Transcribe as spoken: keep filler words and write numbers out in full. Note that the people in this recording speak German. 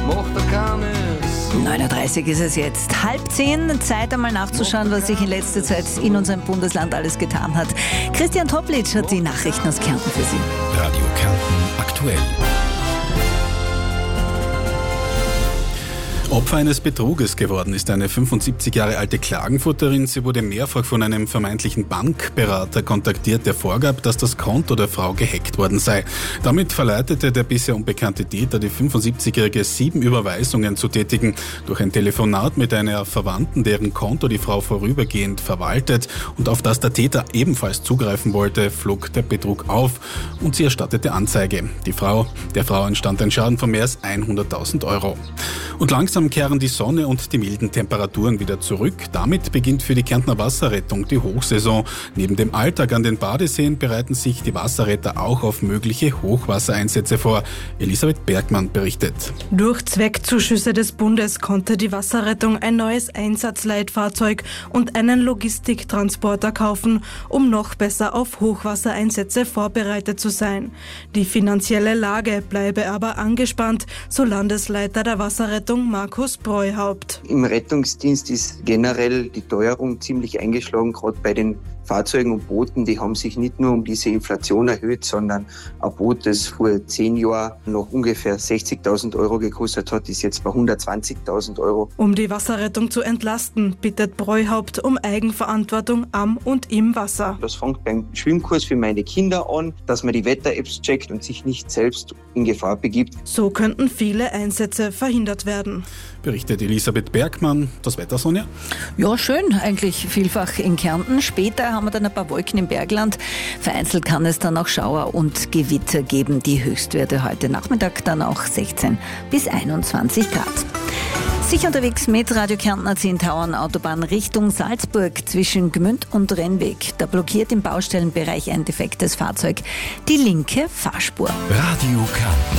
macht er keines. neun Uhr dreißig ist es jetzt. Halb zehn. Zeit einmal nachzuschauen, was sich in letzter Zeit in unserem Bundesland alles getan hat. Christian Toplitsch hat die Nachrichten aus Kärnten für Sie. Radio Kärnten aktuell. Opfer eines Betruges geworden ist eine fünfundsiebzig Jahre alte Klagenfurterin. Sie wurde mehrfach von einem vermeintlichen Bankberater kontaktiert, der vorgab, dass das Konto der Frau gehackt worden sei. Damit verleitete der bisher unbekannte Täter die fünfundsiebzigjährige sieben Überweisungen zu tätigen. Durch ein Telefonat mit einer Verwandten, deren Konto die Frau vorübergehend verwaltet und auf das der Täter ebenfalls zugreifen wollte, flog der Betrug auf und sie erstattete Anzeige. Die Frau, der Frau entstand ein Schaden von mehr als hunderttausend Euro. Und langsam kehren die Sonne und die milden Temperaturen wieder zurück. Damit beginnt für die Kärntner Wasserrettung die Hochsaison. Neben dem Alltag an den Badeseen bereiten sich die Wasserretter auch auf mögliche Hochwassereinsätze vor. Elisabeth Bergmann berichtet. Durch Zweckzuschüsse des Bundes konnte die Wasserrettung ein neues Einsatzleitfahrzeug und einen Logistiktransporter kaufen, um noch besser auf Hochwassereinsätze vorbereitet zu sein. Die finanzielle Lage bleibe aber angespannt, so Landesleiter der Wasserrettung Markus Breuhaupt. Im Rettungsdienst ist generell die Teuerung ziemlich eingeschlagen, gerade bei den Fahrzeugen und Booten. Die haben sich nicht nur um diese Inflation erhöht, sondern ein Boot, das vor zehn Jahren noch ungefähr sechzigtausend Euro gekostet hat, ist jetzt bei hundertzwanzigtausend Euro. Um die Wasserrettung zu entlasten, bittet Breuhaupt um Eigenverantwortung am und im Wasser. Das fängt beim Schwimmkurs für meine Kinder an, dass man die Wetter-Apps checkt und sich nicht selbst in Gefahr begibt. So könnten viele Einsätze verhindert werden. Berichtet Elisabeth Bergmann. Das Wetter, Sonja? Ja, schön eigentlich vielfach in Kärnten. Später haben wir dann ein paar Wolken im Bergland. Vereinzelt kann es dann auch Schauer und Gewitter geben. Die Höchstwerte heute Nachmittag dann auch sechzehn bis einundzwanzig Grad. Sicher unterwegs mit Radio Kärntner zehn Tauern Autobahn Richtung Salzburg zwischen Gmünd und Rennweg. Da blockiert im Baustellenbereich ein defektes Fahrzeug die linke Fahrspur. Radio Kärnten.